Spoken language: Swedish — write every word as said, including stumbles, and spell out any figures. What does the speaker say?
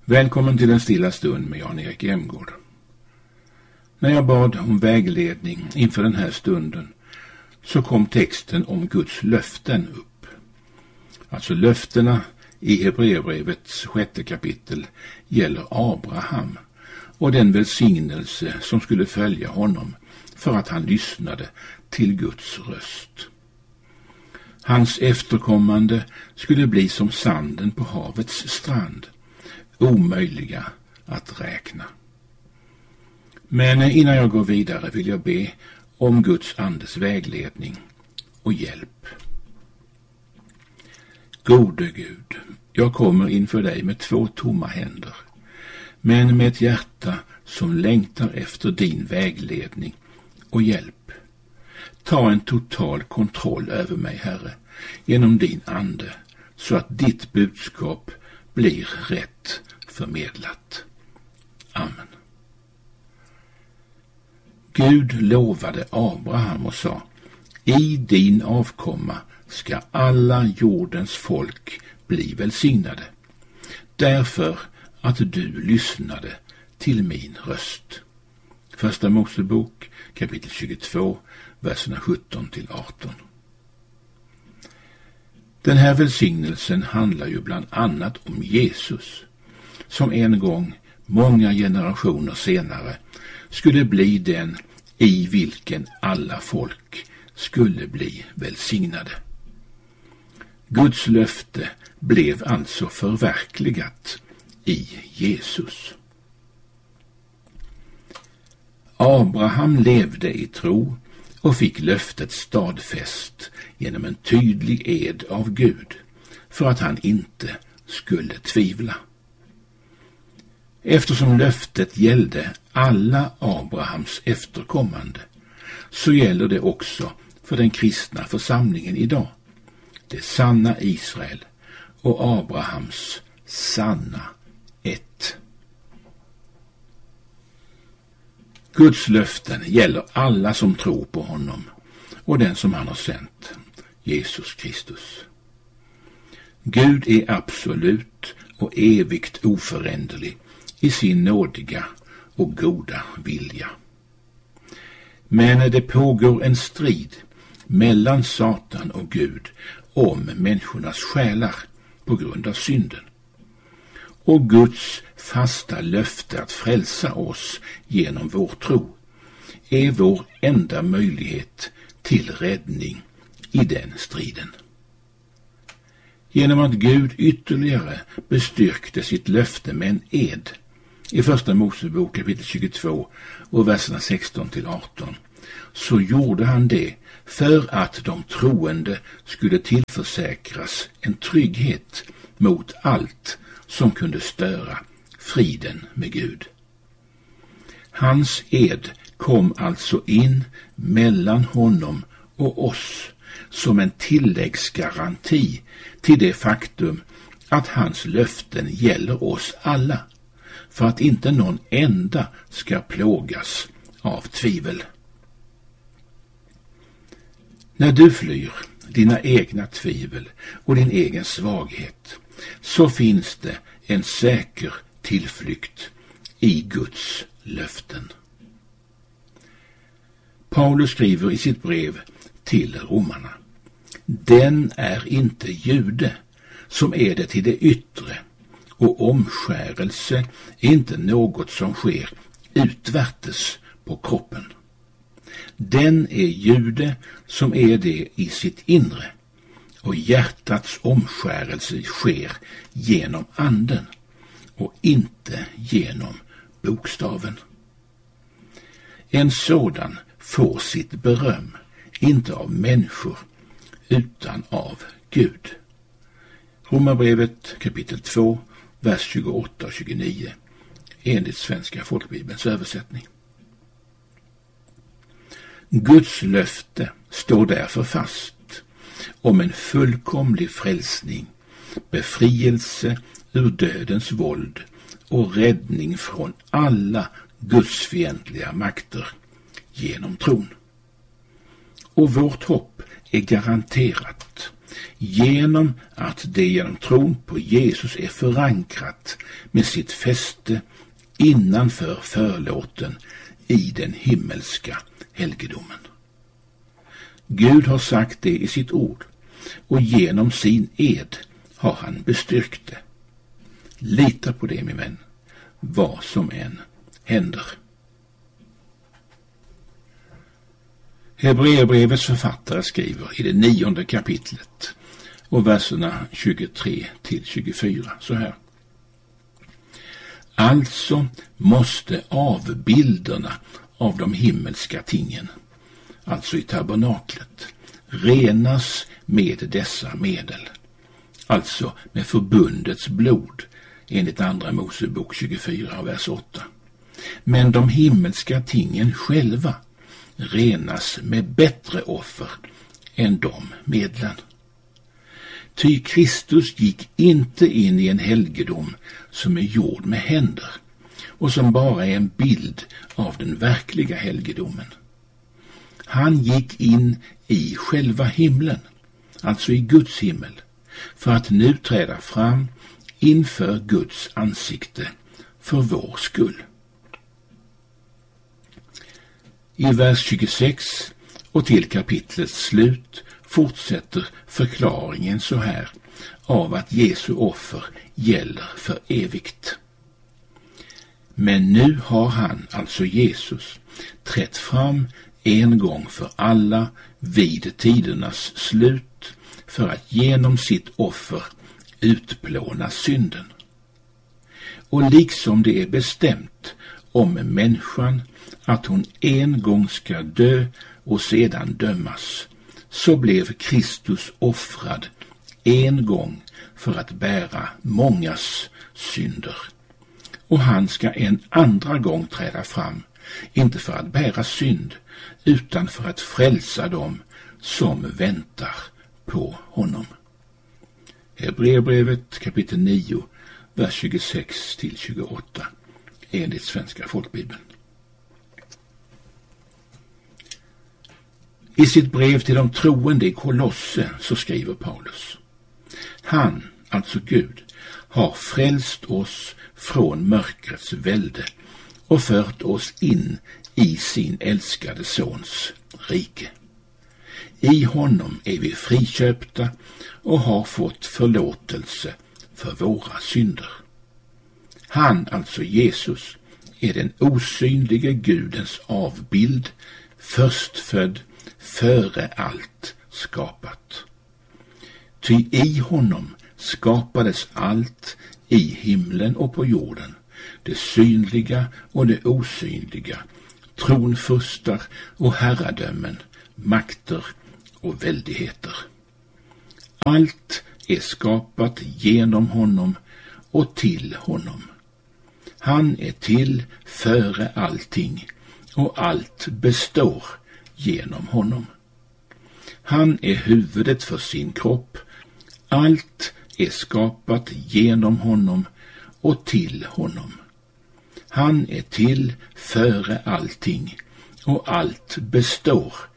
Välkommen till en stilla stund med Jan-Erik Emgård. När jag bad om vägledning inför den här stunden så kom texten om Guds löften upp. Alltså löftena i Hebreerbrevets sjätte kapitel gäller Abraham och den välsignelse som skulle följa honom för att han lyssnade till Guds röst. Hans efterkommande skulle bli som sanden på havets strand, omöjliga att räkna. Men innan jag går vidare vill jag be om Guds andes vägledning och hjälp. Gode Gud, jag kommer inför dig med två tomma händer, men med ett hjärta som längtar efter din vägledning och hjälp. Ta en total kontroll över mig, Herre, genom din ande, så att ditt budskap blir rätt förmedlat. Amen. Gud lovade Abraham och sa: i din avkomma ska alla jordens folk bli välsignade, därför att du lyssnade till min röst. Första Mosebok kapitel tjugotvå, verserna sjutton till arton. Den här välsignelsen handlar ju bland annat om Jesus, som en gång, många generationer senare, skulle bli den i vilken alla folk skulle bli välsignade. Guds löfte blev alltså förverkligat i Jesus. Abraham levde i tro och fick löftet stadfäst genom en tydlig ed av Gud för att han inte skulle tvivla. Eftersom löftet gällde alla Abrahams efterkommande så gäller det också för den kristna församlingen idag, det sanna Israel och Abrahams sanna ett. Guds löften gäller alla som tror på honom och den som han har sänt, Jesus Kristus. Gud är absolut och evigt oföränderlig i sin nådiga och goda vilja. Men det pågår en strid mellan Satan och Gud om människornas själar på grund av synden. Och Guds fasta löfte att frälsa oss genom vår tro är vår enda möjlighet till räddning i den striden. Genom att Gud ytterligare bestyrkte sitt löfte med en ed i första Mosebok kapitel tjugotvå och verserna sexton till arton, så gjorde han det för att de troende skulle tillförsäkras en trygghet mot allt som kunde störa friden med Gud. Hans ed kom alltså in mellan honom och oss som en tilläggsgaranti till det faktum att hans löften gäller oss alla, för att inte någon enda ska plågas av tvivel. När du flyr dina egna tvivel och din egen svaghet, så finns det en säker tillflykt i Guds löften. Paulus skriver i sitt brev till romarna: den är inte jude som är det till det yttre, och omskärelse är inte något som sker utvärtes på kroppen. Den är jude som är det i sitt inre, och hjärtats omskärelse sker genom anden och inte genom bokstaven. En sådan får sitt beröm inte av människor utan av Gud. Romarbrevet kapitel två, vers tjugoåtta och tjugonio, enligt Svenska folkbibelns översättning. Guds löfte står därför fast om en fullkomlig frälsning, befrielse ur dödens våld och räddning från alla gudsfientliga makter genom tron. Och vårt hopp är garanterat genom att det genom tron på Jesus är förankrat med sitt fäste innanför förlåten i den himmelska helgedomen. Gud har sagt det i sitt ord, och genom sin ed har han bestyrkt det. Lita på det, min vän, vad som än händer. Hebreerbrevets författare skriver i det nionde kapitlet och verserna tjugotre till tjugofyra så här. Alltså måste avbilderna av de himmelska tingen, alltså i tabernaklet, renas med dessa medel, alltså med förbundets blod, enligt andra Mosebok tjugofyra, vers åtta. Men de himmelska tingen själva renas med bättre offer än de medlen. Ty Kristus gick inte in i en helgedom som är gjord med händer och som bara är en bild av den verkliga helgedomen. Han gick in i själva himlen, alltså i Guds himmel, för att nu träda fram inför Guds ansikte för vår skull. I vers tjugosex och till kapitlets slut fortsätter förklaringen så här av att Jesu offer gäller för evigt. Men nu har han, alltså Jesus, trätt fram en gång för alla vid tidernas slut för att genom sitt offer utplåna synden. Och liksom det är bestämt om människan att hon en gång ska dö och sedan dömas, så blev Kristus offrad en gång för att bära mångas synder. Och han ska en andra gång träda fram, inte för att bära synd, utan för att frälsa dem som väntar på honom. Hebreerbrevet kapitel nio, vers tjugosex till tjugoåtta, enligt Svenska folkbibeln. I sitt brev till de troende i Kolosse så skriver Paulus: Han, alltså Gud, har frälst oss från mörkrets välde och fört oss in i sin älskade sons rike. I honom är vi friköpta och har fått förlåtelse för våra synder. Han, alltså Jesus, är den osynlige Gudens avbild, förstfödd, före allt skapat. Ty i honom skapades allt i himlen och på jorden, det synliga och det osynliga, tronfurstar och herradömen, makter och väldigheter. Allt är skapat genom honom och till honom. Han är till före allting, och allt består genom honom. Han är huvudet för sin kropp. Allt är skapat genom honom och till honom. Han är till före allting, och allt består